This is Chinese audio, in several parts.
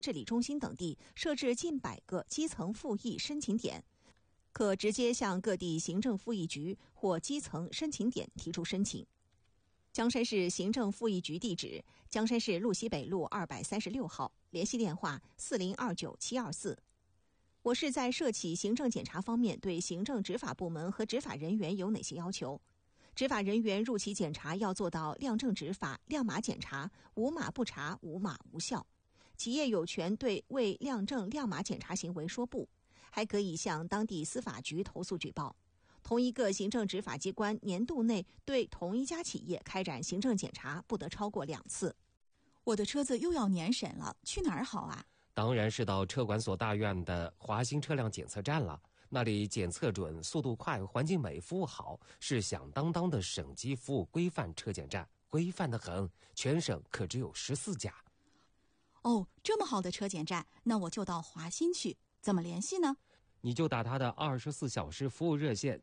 治理中心等地设置近100个基层复议申请点，可直接向各地行政复议局或基层申请点提出申请。江山市行政复议局地址：江山市路西北路236号，联系电话4029-724。我市在涉企行政检查方面对行政执法部门和执法人员有哪些要求？执法人员入企检查要做到亮正执法、亮码检查，无码不查，无码无效。企业有权对未亮正亮码检查行为说不，还可以向当地司法局投诉举报。同一个行政执法机关年度内对同一家企业开展行政检查不得超过2次。 我的车子又要年审了，去哪儿好啊？ 当然是到车管所大院的华新车辆检测站了，那里检测准、速度快、环境美、服务好，是响当当的省级服务规范车检站，规范得很，全省可只有14家。 哦，这么好的车检站，那我就到华新去，怎么联系呢？ 你就打他的24小时服务热线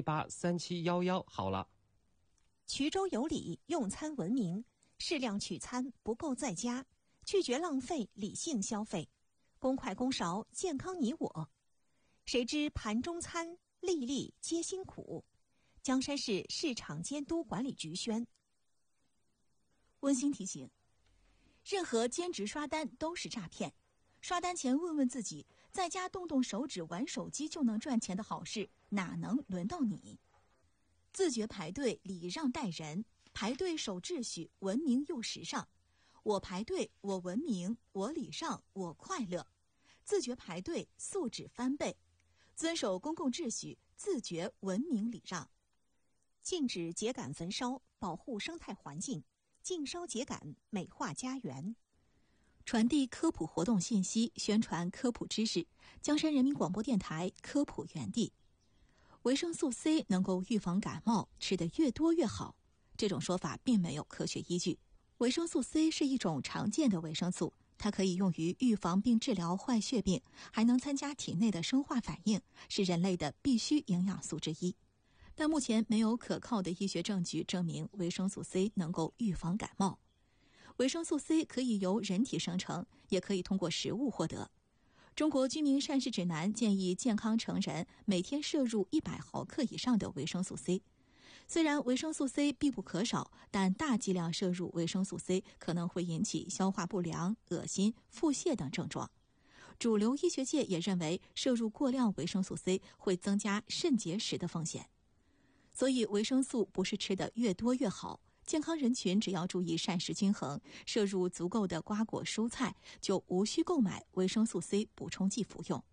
783711好了。 衢州有礼，用餐文明，适量取餐，不够在家，拒绝浪费，理性消费，公筷公勺，健康你我。谁知盘中餐，粒粒皆辛苦。江山市市场监督管理局宣。 温馨提醒：任何兼职刷单都是诈骗。刷单前问问自己，在家动动手指玩手机就能赚钱的好事，哪能轮到你？自觉排队，礼让待人，排队守秩序，文明又时尚。我排队，我文明，我礼让，我快乐。自觉排队，素质翻倍。遵守公共秩序，自觉文明礼让。 禁止秸秆焚烧，保护生态环境；禁烧秸秆，美化家园。 传递科普活动信息，宣传科普知识。江山人民广播电台科普园地。维生素 C 能够预防感冒，吃得越多越好。这种说法并没有科学依据。维生素 C 是一种常见的维生素，它可以用于预防并治疗坏血病，还能参加体内的生化反应，是人类的必需营养素之一。但目前没有可靠的医学证据证明维生素 C 能够预防感冒。维生素 C 可以由人体生成，也可以通过食物获得。中国居民膳食指南建议健康成人每天摄入100毫克以上的维生素 C。虽然维生素 C 必不可少，但大剂量摄入维生素 C 可能会引起消化不良、恶心、腹泻等症状。主流医学界也认为，摄入过量维生素 C 会增加肾结石的风险。所以维生素不是吃得越多越好，健康人群只要注意膳食均衡，摄入足够的瓜果蔬菜，就无需购买维生素 C 补充剂服用。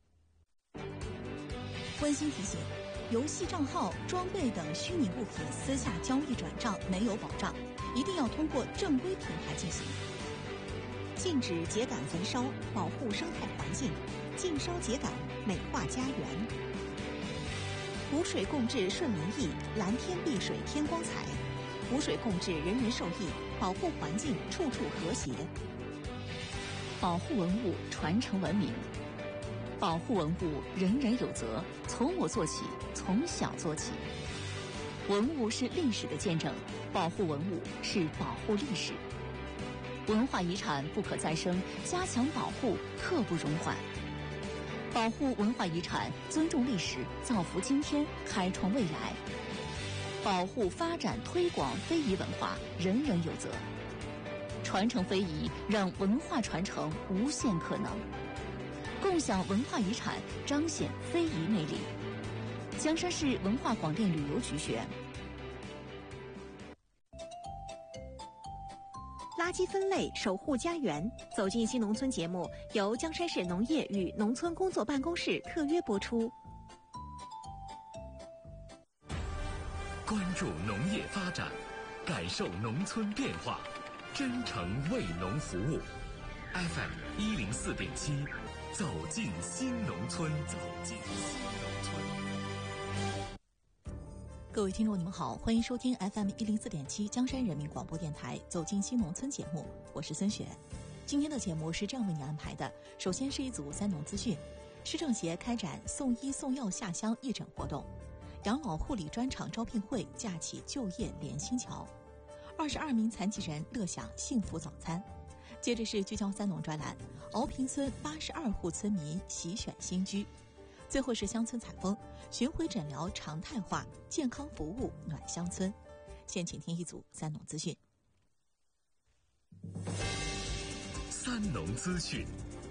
温馨提醒：游戏账号、装备等虚拟物品私下交易转账没有保障，一定要通过正规平台进行。 禁止秸秆焚烧，保护生态环境；禁烧秸秆，美化家园。无水共治顺民意，蓝天碧水添光彩；无水共治人人受益，保护环境处处和谐。 保护文物，传承文明。保护文物，人人有责，从我做起，从小做起。文物是历史的见证，保护文物是保护历史。文化遗产不可再生，加强保护刻不容缓。保护文化遗产，尊重历史，造福今天，开创未来。保护、发展、推广非遗文化，人人有责。传承非遗，让文化传承无限可能。共享文化遗产，彰显非遗魅力。江山市文化广电旅游局宣。 垃圾分类，守护家园，走进新农村节目由江山市农业与农村工作办公室特约播出。 关注农业发展，感受农村变化，真诚为农服务。FM 104.7，走进新农村，走进新农村。 各位听众，你们好，欢迎收听 FM 104.7江山人民广播电台走进新农村节目，我是孙雪。今天的节目是这样为您安排的：首先是一组三农资讯，市政协开展送医送药下乡义诊活动，养老护理专场招聘会架起就业连心桥，22名残疾人乐享幸福早餐。 接着是聚焦三农专栏，敖坪村82户村民喜选新居。最后是乡村采风，巡回诊疗常态化，健康服务暖乡村。先请听一组三农资讯。 三农资讯。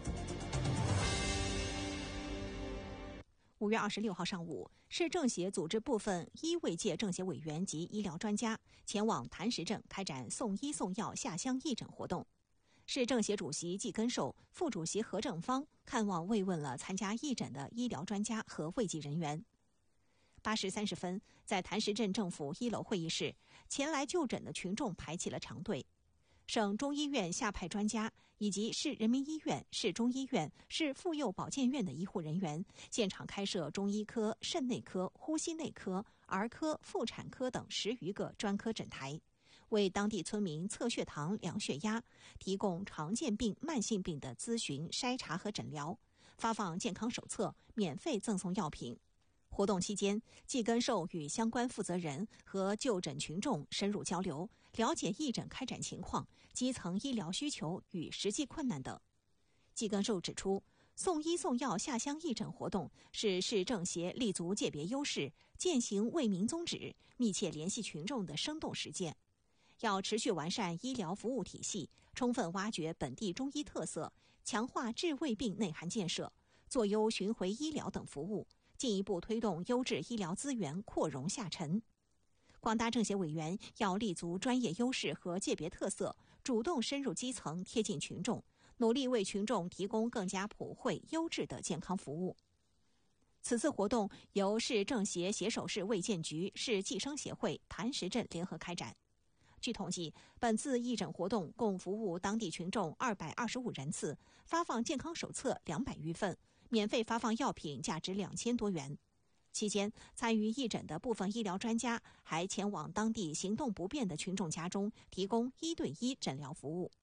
5月26号上午，市政协组织部分医卫界政协委员及医疗专家前往谭石镇开展送医送药下乡义诊活动。市政协主席季根寿、副主席何正芳看望慰问了参加义诊的医疗专家和卫计人员。8时30分，在谭石镇政府1楼会议室，前来就诊的群众排起了长队。省中医院下派专家以及市人民医院、市中医院、市妇幼保健院的医护人员现场开设中医科、肾内科、呼吸内科、儿科、妇产科等10余个专科诊台，为当地村民测血糖、量血压，提供常见病、慢性病的咨询、筛查和诊疗，发放健康手册，免费赠送药品。活动期间，季根寿与相关负责人和就诊群众深入交流，了解义诊开展情况、基层医疗需求与实际困难等。季根寿指出，送医送药下乡义诊活动是市政协立足界别优势、践行为民宗旨、密切联系群众的生动实践。要持续完善医疗服务体系，充分挖掘本地中医特色，强化治胃病内涵建设，做优巡回医疗等服务，进一步推动优质医疗资源扩容下沉。广大政协委员要立足专业优势和界别特色，主动深入基层，贴近群众，努力为群众提供更加普惠、优质的健康服务。此次活动由市政协携手市卫健局、市计生协会、谭石镇联合开展。据统计，本次义诊活动共服务当地群众225人次，发放健康手册200余份，免费发放药品价值2000多元。期间，参与义诊的部分医疗专家还前往当地行动不便的群众家中，提供1对1诊疗服务。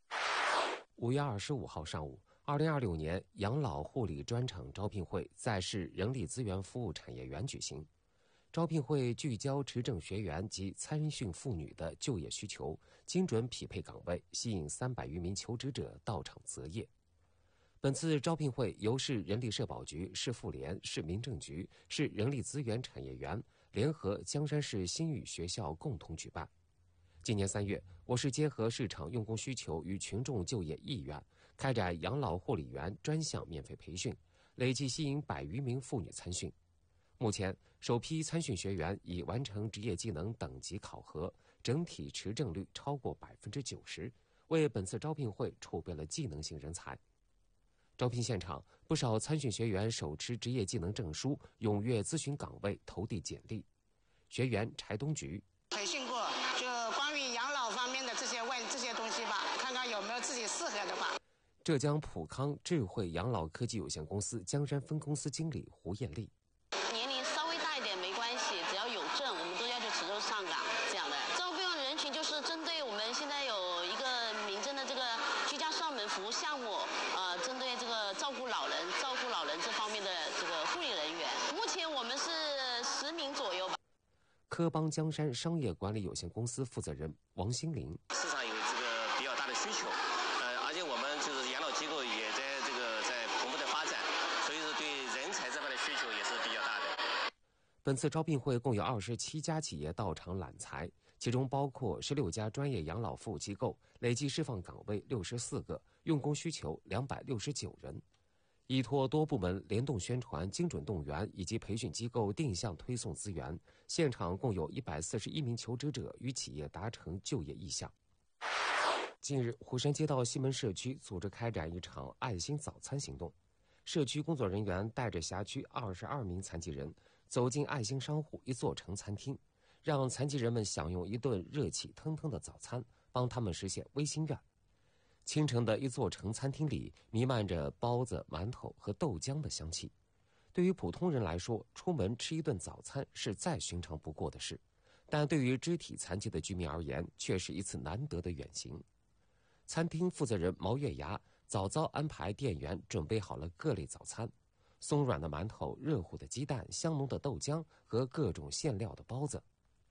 5月25号上午，2026年养老护理专场招聘会在市人力资源服务产业园举行。招聘会聚焦持证学员及参训妇女的就业需求，精准匹配岗位，吸引300余名求职者到场择业。本次招聘会由市人力社保局、市妇联、市民政局、市人力资源产业园联合江山市新语学校共同举办。今年3月，我市结合市场用工需求与群众就业意愿，开展养老护理员专项免费培训，累计吸引100余名妇女参训。目前，首批参训学员已完成职业技能等级考核，整体持证率超过90%，为本次招聘会储备了技能性人才。招聘现场，不少参训学员手持职业技能证书，踊跃咨询岗位，投递简历。学员柴东菊培训过，就关于养老方面的这些东西吧，看看有没有自己适合的吧。 浙江普康智慧养老科技有限公司江山分公司经理胡艳丽。 年龄稍微大一点没关系，只要有证，我们都要求持证上岗这样的。招聘人群就是针对我们现在有一个民政的这个居家上门服务项目，针对这个照顾老人这方面的这个护理人员，目前我们是10名左右吧。 科邦江山商业管理有限公司负责人王新林。 市场有这个比较大的需求，而且我们就是养老机构也在蓬勃的发展，所以说对人才这方面的需求也是比较大的。 本次招聘会共有27家企业到场揽才，其中包括16家专业养老服务机构，累计释放岗位64个，用工需求269人。依托多部门联动宣传、精准动员以及培训机构定向推送资源，现场共有141名求职者与企业达成就业意向。近日，虎山街道西门社区组织开展一场爱心早餐行动，社区工作人员带着辖区22名残疾人走进爱心商户一座城餐厅，让残疾人们享用一顿热气腾腾的早餐，帮他们实现微心愿。清晨的一座城餐厅里弥漫着包子、馒头和豆浆的香气。对于普通人来说，出门吃一顿早餐是再寻常不过的事，但对于肢体残疾的居民而言，却是一次难得的远行。餐厅负责人毛月牙早早安排店员准备好了各类早餐，松软的馒头、热乎的鸡蛋、香浓的豆浆和各种馅料的包子。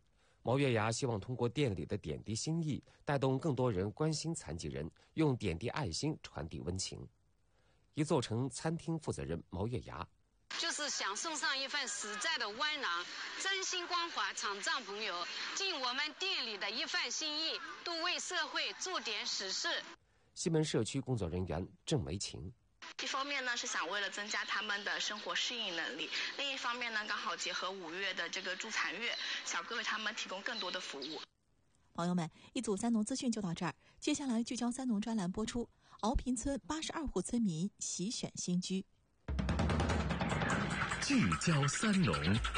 毛月牙希望通过店里的点滴心意，带动更多人关心残疾人，用点滴爱心传递温情。一座城餐厅负责人毛月牙， 就是想送上一份实在的温暖，真心关怀场障朋友，尽我们店里的一份心意，多为社会做点实事。 西门社区工作人员郑梅琴， 一方面呢是想为了增加他们的生活适应能力，另一方面呢刚好结合5月的这个助残月，想为他们提供更多的服务。 朋友们，一组三农资讯就到这儿，接下来聚焦三农专栏播出。敖坪村82户村民喜选新居。 聚焦三农。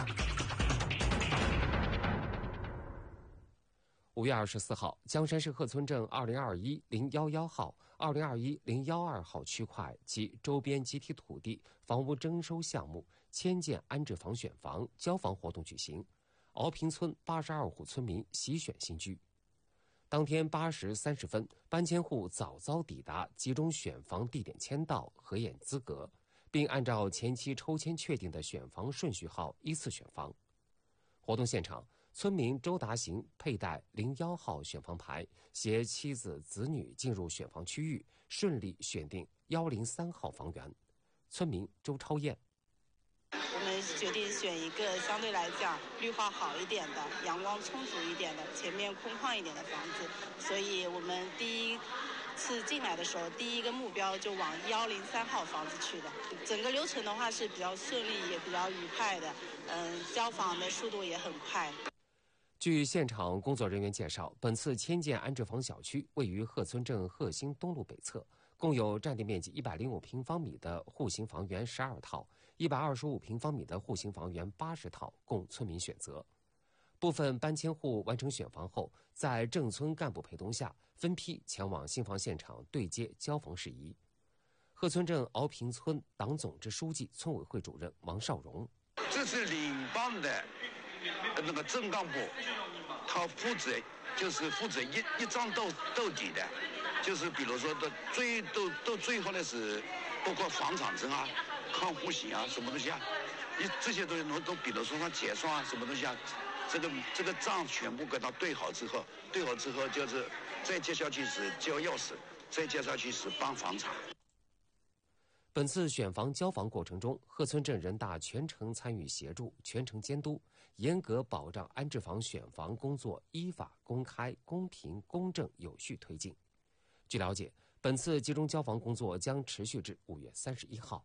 5月24号，江山市鹤村镇2021-011号、2021-012号区块及周边集体土地房屋征收项目迁建安置房选房交房活动举行，敖坪村82户村民喜选新居。当天8时30分，搬迁户早早抵达集中选房地点签到核验资格，并按照前期抽签确定的选房顺序号依次选房。活动现场，村民周达行佩戴01号选房牌，携妻子子女进入选房区域，顺利选定103号房源。村民周超燕， 我们决定选一个相对来讲绿化好一点的、阳光充足一点的、前面空旷一点的房子，所以我们第一次进来的时候，第一个目标就往103号房子去的。整个流程的话是比较顺利，也比较愉快的，交房的速度也很快。 据现场工作人员介绍，本次迁建安置房小区位于鹤村镇鹤兴东路北侧，共有占地面积105平方米的户型房源12套，125平方米的户型房源80套，供村民选择。部分搬迁户完成选房后，在镇村干部陪同下，分批前往新房现场对接交房事宜。鹤村镇敖坪村党总支书记、村委会主任王少荣， 这是领帮的那个镇干部，他负责一张到底的，就是比如说到最后的是包括房产证啊、看户型啊什么东西啊，这些东西都比如说他结算啊什么东西啊，这个账全部给他对好之后就是再接下去是交钥匙，再接下去是办房产。 本次选房交房过程中，鹤村镇人大全程参与协助，全程监督，严格保障安置房选房工作依法、公开、公平、公正、有序推进。据了解，本次集中交房工作将持续至5月31号。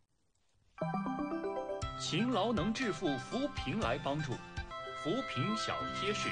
勤劳能致富，扶贫来帮助。扶贫小贴士。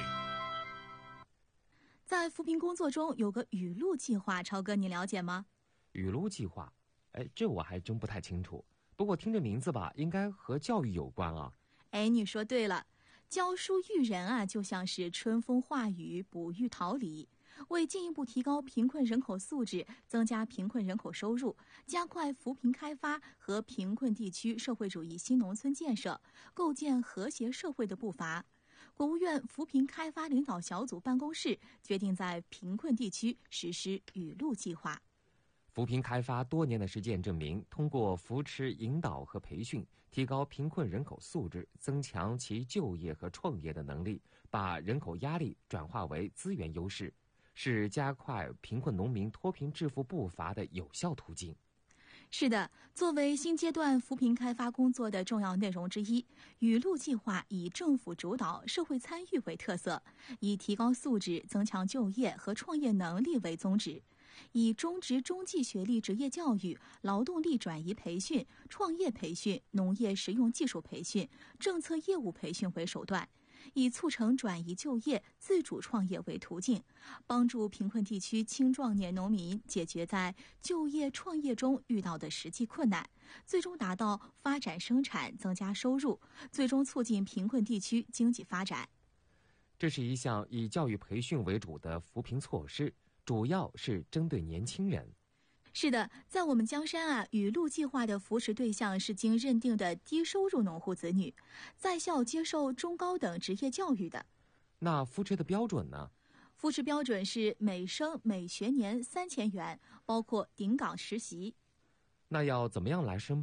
在扶贫工作中有个雨露计划，超哥你了解吗？ 雨露计划？这我还真不太清楚。不过听这名字吧，应该和教育有关啊。 你说对了，教书育人啊，就像是春风化雨、哺育桃李。为进一步提高贫困人口素质，增加贫困人口收入，加快扶贫开发和贫困地区社会主义新农村建设，构建和谐社会的步伐，国务院扶贫开发领导小组办公室决定在贫困地区实施雨露计划。 扶贫开发多年的实践证明，通过扶持、引导和培训，提高贫困人口素质，增强其就业和创业的能力，把人口压力转化为资源优势，是加快贫困农民脱贫致富步伐的有效途径。 是的，作为新阶段扶贫开发工作的重要内容之一，雨露计划以政府主导、社会参与为特色，以提高素质、增强就业和创业能力为宗旨，以中职中技学历职业教育、劳动力转移培训、创业培训、农业实用技术培训、政策业务培训为手段，以促成转移就业、自主创业为途径，帮助贫困地区青壮年农民解决在就业创业中遇到的实际困难，最终达到发展生产、增加收入，最终促进贫困地区经济发展。 这是一项以教育培训为主的扶贫措施，主要是针对年轻人。 是的，在我们江山啊，雨露计划的扶持对象是经认定的低收入农户子女，在校接受中高等职业教育的。 那扶持的标准呢？ 扶持标准是每生每学年3000元，包括顶岗实习。 那要怎么样来申报？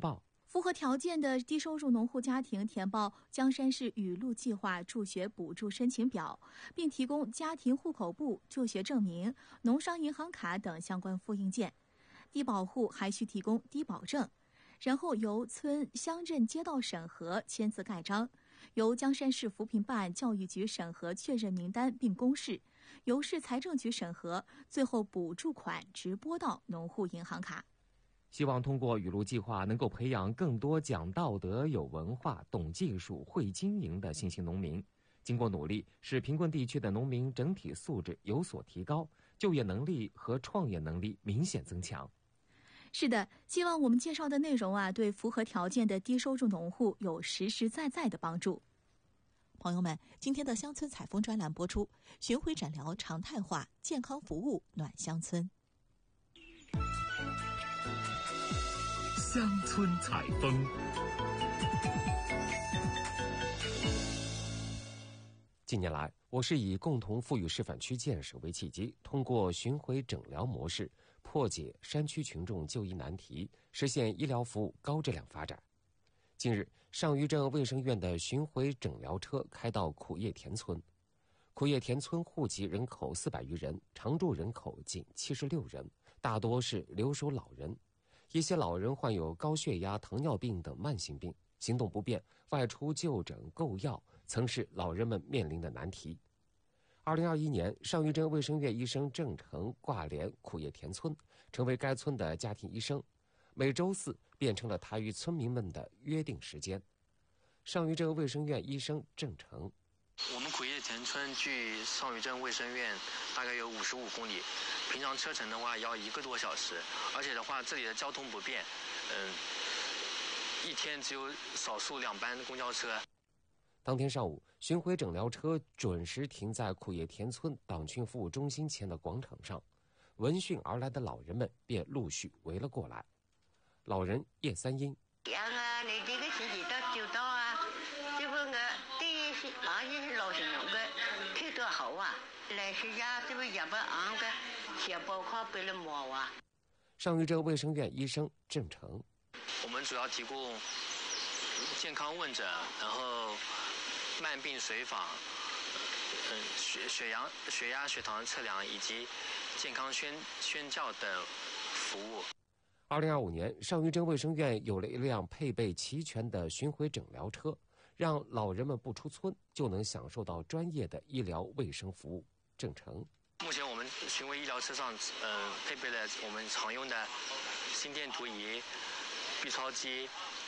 符合条件的低收入农户家庭填报江山市雨露计划助学补助申请表，并提供家庭户口簿、就学证明、农商银行卡等相关复印件。低保户还需提供低保证，然后由村乡镇街道审核签字盖章，由江山市扶贫办教育局审核确认名单并公示，由市财政局审核，最后补助款直拨到农户银行卡。 希望通过雨露计划能够培养更多讲道德、有文化、懂技术、会经营的新兴农民。经过努力，使贫困地区的农民整体素质有所提高，就业能力和创业能力明显增强。 是的，希望我们介绍的内容对符合条件的低收入农户有实实在在的帮助。 朋友们，今天的乡村采风专栏播出，巡回诊疗常态化，健康服务暖乡村。 乡村采风。 近年来，我市以共同富裕示范区建设为契机，通过巡回诊疗模式，破解山区群众就医难题，实现医疗服务高质量发展。近日，上虞镇卫生院的巡回诊疗车开到苦叶田村。苦叶田村户籍人口400余人，常住人口仅76人，大多是留守老人。一些老人患有高血压、糖尿病等慢性病，行动不便，外出就诊购药曾是老人们面临的难题。2021年，上虞镇卫生院医生郑成挂连苦叶田村，成为该村的家庭医生，每周4变成了他与村民们的约定时间。上虞镇卫生院医生郑成： 我们苦叶田村距上虞镇卫生院大概有55公里，平常车程的话要1个多小时，而且的话这里的交通不便，一天只有少数2班公交车。 当天上午，巡回诊疗车准时停在苦叶田村党群服务中心前的广场上，闻讯而来的老人们便陆续围了过来。老人叶三英： 你这个星期到就到这个对哪些老人用的态度好来学家这个也不昂的写报告背了毛上虞镇卫生院医生郑成： 我们主要提供健康问诊，然后慢病随访，血压、血糖测量以及健康宣教等服务。 2025年，上虞镇卫生院有了一辆配备齐全的巡回诊疗车，让老人们不出村就能享受到专业的医疗卫生服务。郑成： 目前我们巡回医疗车上配备了我们常用的心电图仪、B 超机、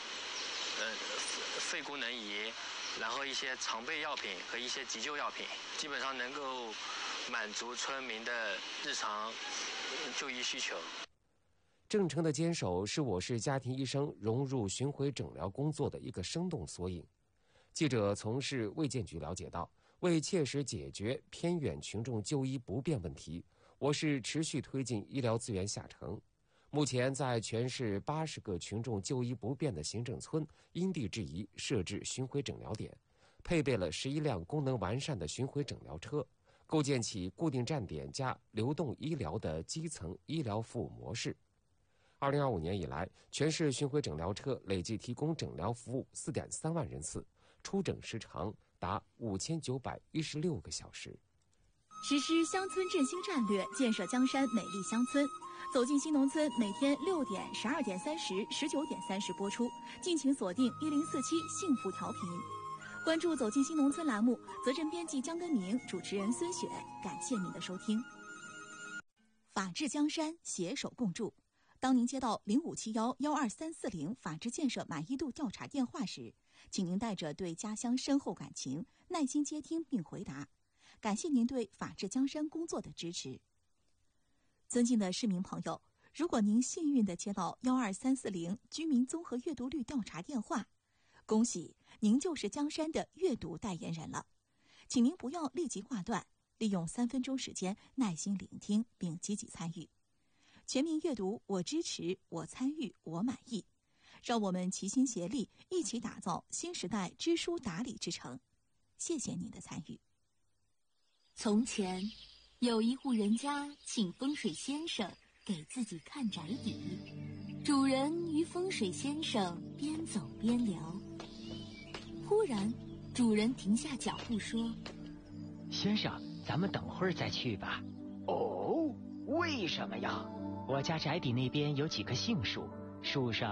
肺功能仪，然后一些常备药品和一些急救药品，基本上能够满足村民的日常就医需求。 郑成的坚守是我市家庭医生融入巡回诊疗工作的一个生动缩影。记者从市卫健局了解到，为切实解决偏远群众就医不便问题，我市持续推进医疗资源下沉。目前，在全市80个群众就医不便的行政村，因地制宜设置巡回诊疗点，配备了11辆功能完善的巡回诊疗车，构建起固定站点加流动医疗的基层医疗服务模式。2025年以来，全市巡回诊疗车累计提供诊疗服务4.3万人次，出诊时长达5916个小时。 实施乡村振兴战略，建设江山美丽乡村。走进新农村，每天6点、12点30、19点30播出，敬请锁定1047幸福调频。关注走进新农村栏目，责任编辑江根明，主持人孙雪，感谢您的收听。法治江山，携手共筑。当您接到0571-12340法治建设满意度调查电话时，请您带着对家乡深厚感情，耐心接听并回答。感谢您对法治江山工作的支持。尊敬的市民朋友，如果您幸运地接到12340居民综合阅读率调查电话，恭喜您就是江山的阅读代言人了。请您不要立即挂断，利用3分钟时间耐心聆听并积极参与。全民阅读，我支持，我参与，我满意。让我们齐心协力，一起打造新时代知书达理之城。谢谢您的参与。 从前，有一户人家请风水先生给自己看宅邸，主人与风水先生边走边聊。忽然，主人停下脚步说：“ 先生，咱们等会儿再去吧。”“ 哦，为什么呀？”“ 我家宅邸那边有几棵杏树，树上